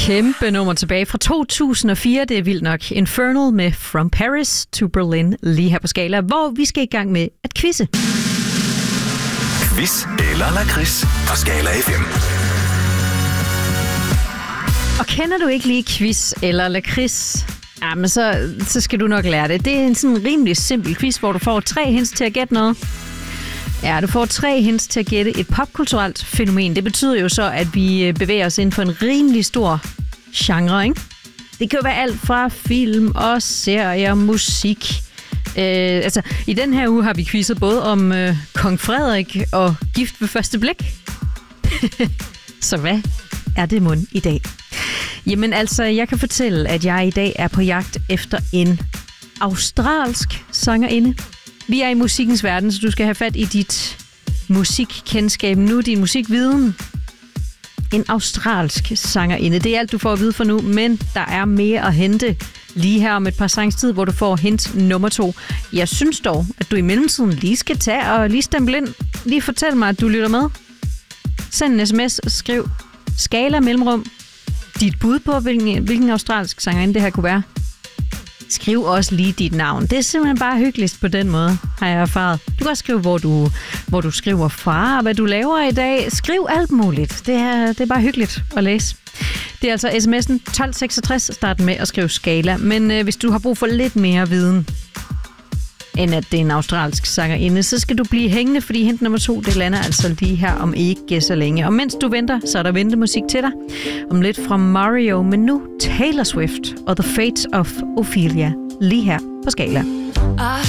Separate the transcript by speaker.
Speaker 1: Kæmpe nummer tilbage fra 2004. Det er vildt nok. Infernal med From Paris to Berlin lige her på Skala, hvor vi skal i gang med at quizze.
Speaker 2: Quiz eller lakrids på Skala FM.
Speaker 1: Og kender du ikke lige quiz eller lakrids? Jamen, så skal du nok lære det. Det er en sådan rimelig simpel quiz, hvor du får 3 hints til at gætte noget. Ja, du får 3 hints til at gætte et popkulturelt fænomen. Det betyder jo så, at vi bevæger os inden for en rimelig stor genre, ikke? Det kan jo være alt fra film og serier, musik. I den her uge har vi quizzet både om Kong Frederik og Gift ved første blik. Så hvad er det mon i dag? Jamen altså, jeg kan fortælle, at jeg i dag er på jagt efter en australsk sangerinde. Vi er i musikkens verden, så du skal have fat i dit musikkendskab nu, din musikviden. En australsk sangerinde. Det er alt, du får at vide for nu, men der er mere at hente lige her om et par sangs tid, hvor du får hint nummer 2. Jeg synes dog, at du i mellemtiden lige skal tage og lige stemple ind. Lige fortæl mig, at du lytter med. Send en sms, skriv Skala mellemrum. Dit bud på, hvilken australsk sangerinde det her kunne være. Skriv også lige dit navn. Det er simpelthen bare hyggeligst på den måde, har jeg erfaret. Du kan også skrive, hvor du skriver fra, hvad du laver i dag. Skriv alt muligt. Det er bare hyggeligt at læse. Det er altså sms'en 1266. Start med at skrive Skala. Men hvis du har brug for lidt mere viden, end at det er en australsk sangerinde, så skal du blive hængende, fordi hint nummer 2, det lander altså lige her om ikke så længe. Og mens du venter, så er der ventemusik til dig. Om lidt fra Mario, men nu Taylor Swift og The Fates of Ophelia, lige her på Skala.
Speaker 3: I